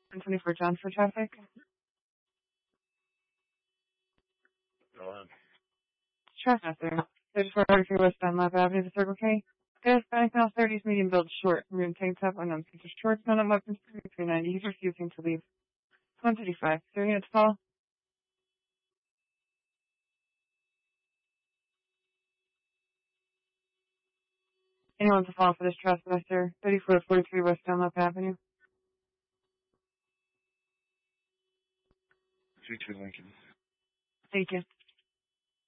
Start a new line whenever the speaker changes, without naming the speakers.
124 John for traffic.
Go on.
Traffic there. 3443 West Dunlap Avenue, the Circle K. Hispanic male 30s, medium build, short. Room tank top, unknown features, shorts, none of weapons, 390. He's refusing to leave. 135. 3 minutes call. Anyone to follow for this trespasser? 3443 West Dunlap Avenue.
32 Lincoln.
Thank you.